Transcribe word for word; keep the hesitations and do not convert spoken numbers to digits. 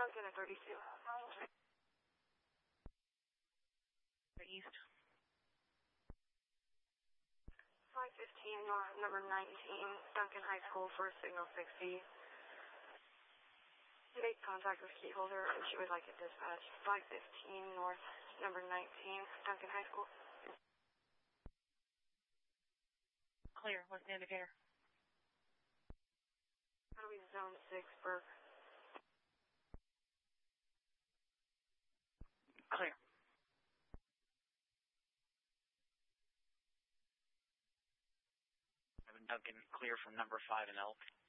Duncan at thirty-two. East. five fifteen North, number nineteen, Duncan High School for signal sixty. Made contact with key holder and she would like it dispatched. five fifteen North, number nineteen, Duncan High School. Clear. What's the indicator? That'll be zone six, Burke. Clear. Duncan, clear from number five in Elk.